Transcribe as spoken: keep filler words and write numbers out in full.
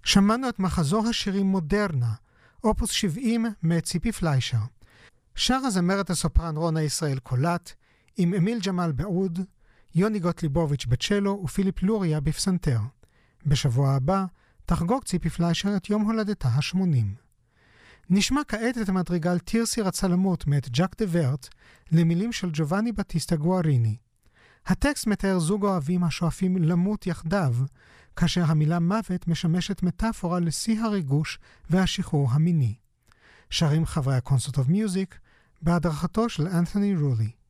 שמענו את מחזור השירים מודרנה, אופוס שבעים מציפי פליישר. שר הזמרת הסופרן רונה ישראל קולט, עם אמיל ג'מאל בעוד, יוני גוטליבוביץ' בצ'לו ופיליפ לוריה בפסנתר. בשבוע הבא תחגוג ציפי פליישר את יום הולדתה ה-שמונים. נשמע כעת את המדריגל תירסיר הצלמות מאת ג'אק דה ורט למילים של ג'ובאני בטיסטה גואריני. הטקסט מתאר זוג אוהבים השואפים למות יחדיו, כאשר המילה מוות משמשת מטאפורה לשיא הריגוש והשחרור המיני. שרים חברי הקונסרט אוף מיוזיק בהדרכתו של אנתוני רולי.